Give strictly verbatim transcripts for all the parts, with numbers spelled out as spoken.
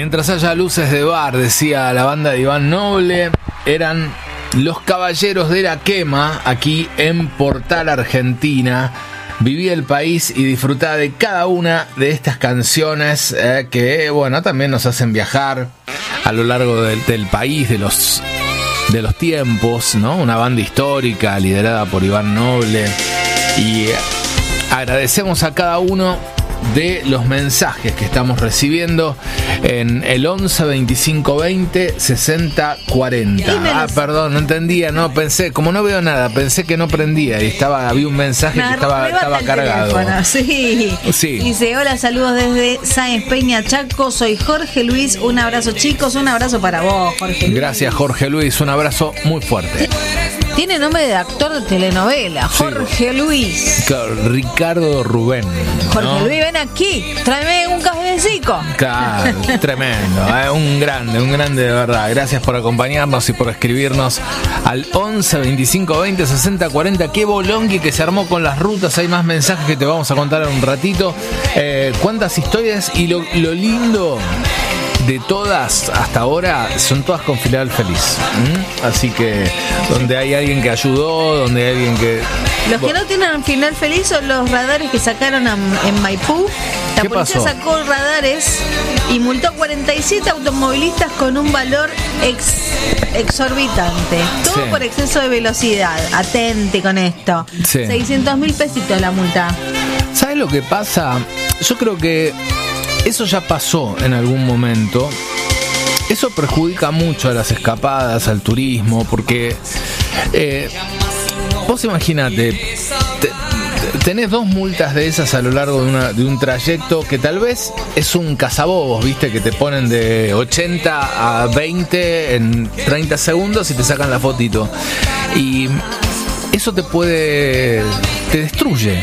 Mientras haya luces de bar, decía la banda de Iván Noble, eran Los Caballeros de la Quema, aquí en Portal Argentina. Viví el país y disfrutá de cada una de estas canciones eh, que, bueno, también nos hacen viajar a lo largo del, del país, de los, de los tiempos, ¿no? Una banda histórica liderada por Iván Noble. Y agradecemos a cada uno de los mensajes que estamos recibiendo en el once veinticinco veinte sesenta cuarenta. Ah, perdón, no entendía, no pensé, como no veo nada, pensé que no prendía y estaba, había un mensaje que estaba, estaba cargado. Sí. Sí. Dice, hola, saludos desde Sáenz Peña, Chaco, soy Jorge Luis, un abrazo chicos, un abrazo para vos, Jorge Luis. Gracias, Jorge Luis, un abrazo muy fuerte. Tiene nombre de actor de telenovela, Jorge sí. Luis. Claro, Ricardo Rubén, ¿no? Jorge Luis, ven aquí, tráeme un cafecito. Claro, tremendo, ¿eh? Un grande, un grande de verdad. Gracias por acompañarnos y por escribirnos al once veinticinco veinte sesenta cuarenta. Qué bolonqui que se armó con las rutas. Hay más mensajes que te vamos a contar en un ratito. Eh, cuántas historias y lo, lo lindo de todas hasta ahora son todas con final feliz. ¿Mm? Así que donde hay alguien que ayudó, donde hay alguien que... Los que no tienen final feliz son los radares que sacaron a, en Maipú. La policía pasó? sacó radares y multó a cuarenta y siete automovilistas con un valor ex, exorbitante. Todo sí. por exceso de velocidad. Atente con esto. Sí. seiscientos mil pesitos la multa. ¿Sabes lo que pasa? Yo creo que eso ya pasó en algún momento. Eso perjudica mucho a las escapadas, al turismo, porque eh, vos imaginate, te, tenés dos multas de esas a lo largo de, una, de un trayecto que tal vez es un cazabobos, ¿viste? Que te ponen de ochenta a veinte en treinta segundos y te sacan la fotito. Y eso te puede... te destruye,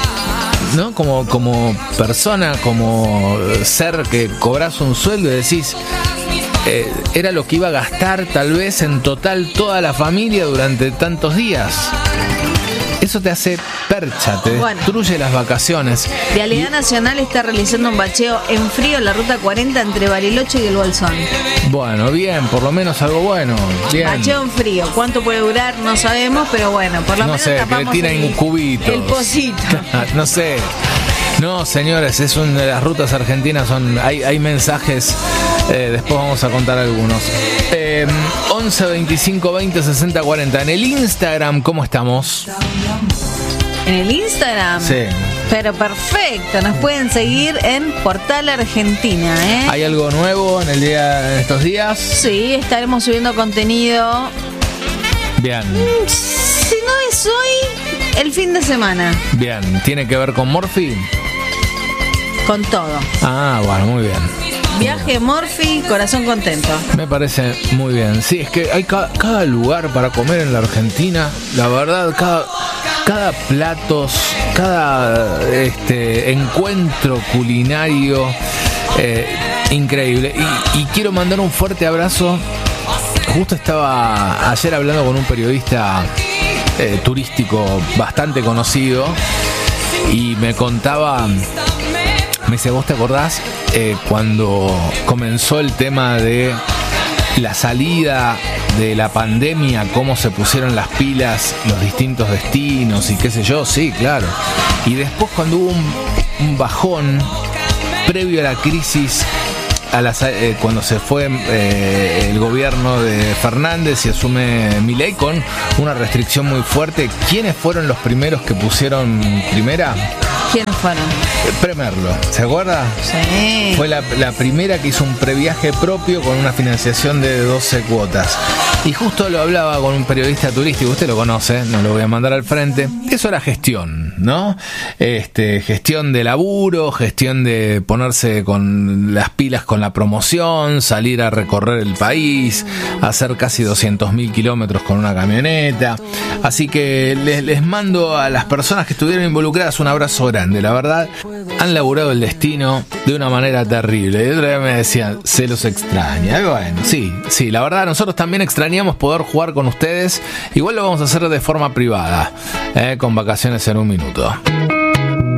¿no? Como, como persona, como ser que cobras un sueldo y decís, eh, era lo que iba a gastar tal vez en total toda la familia durante tantos días. Eso te hace percha, te bueno, destruye las vacaciones. Vialidad y... Nacional está realizando un bacheo en frío en la ruta cuarenta entre Bariloche y el Bolsón. Bueno, bien, por lo menos algo bueno. Bien. Bacheo en frío, ¿cuánto puede durar? No sabemos, pero bueno, por lo no menos sé, tapamos que le tiran el, cubitos. El pocito. No sé. No, señores, es una de las rutas argentinas, son hay, hay mensajes, eh, después vamos a contar algunos. Eh, once veinticinco veinte sesenta cuarenta. En el Instagram, ¿cómo estamos? En el Instagram. Sí. Pero perfecto, nos pueden seguir en Portal Argentina, ¿eh? ¿Hay algo nuevo en el día, en estos días? Sí, estaremos subiendo contenido. Bien. Si no es hoy, el fin de semana. Bien, ¿tiene que ver con Morphy? Con todo. Ah, bueno, muy bien. Viaje Morphy, corazón contento. Me parece muy bien. Sí, es que hay ca- cada lugar para comer en la Argentina. La verdad, cada, cada platos, cada este, encuentro culinario eh, increíble. Y, y quiero mandar un fuerte abrazo. Justo estaba ayer hablando con un periodista eh, turístico bastante conocido y me contaba... Me dice, ¿vos te acordás eh, cuando comenzó el tema de la salida de la pandemia, cómo se pusieron las pilas los distintos destinos y qué sé yo? Sí, claro. Y después cuando hubo un, un bajón previo a la crisis, a la, eh, cuando se fue eh, el gobierno de Fernández y asume Milei con una restricción muy fuerte, ¿quiénes fueron los primeros que pusieron primera? ¿Quiénes fueron? Premerlo, ¿se acuerda? Sí. Fue la, la primera que hizo un previaje propio con una financiación de doce cuotas. Y justo lo hablaba con un periodista turístico, usted lo conoce, no lo voy a mandar al frente. Eso era gestión, ¿no? Este, gestión de laburo, gestión de ponerse con las pilas con la promoción, salir a recorrer el país, hacer casi doscientos mil kilómetros con una camioneta. Así que les, les mando a las personas que estuvieron involucradas un abrazo grande. La verdad, han laburado el destino de una manera terrible. Y otra vez me decían, se los extraña. Y bueno, sí, sí, la verdad nosotros también extrañamos poder jugar con ustedes. Igual lo vamos a hacer de forma privada, eh, con vacaciones en un minuto.